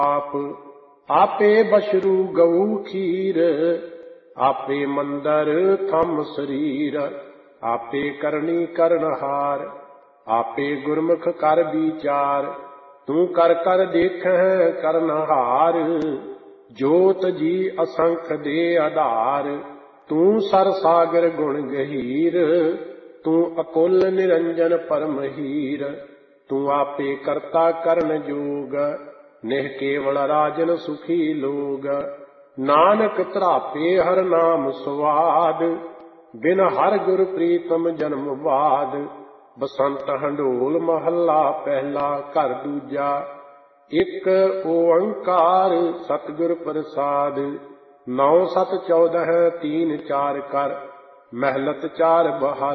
आप आपे बशरू गऊ खीर, आपे मंदर थम शरीर, आपे करनी करनहार, आपे गुरमुख कर विचार, तू कर कर देखह करनहार, जोत जी असंख दे आधार, तू सर सागर गुण गहीर, तू अकुल निरंजन परमहीर, तू आपे करता करन जोग, निह केवल राजन सुखी लोग, नानक तरापे हर नाम स्वाद, बिन हर गुर प्रीतम जन्म बाद, बसंत हंडोल महला पहला घर दूजा, एक ओंकार सतगुर प्रसाद, 9 7 14 3 4 कर, महलत 4 बहा